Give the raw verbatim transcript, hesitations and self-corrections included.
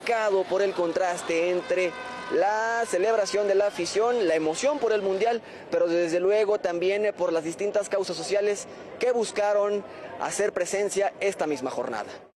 Por el contraste entre la celebración de la afición, la emoción por el Mundial, pero desde luego también por las distintas causas sociales que buscaron hacer presencia esta misma jornada.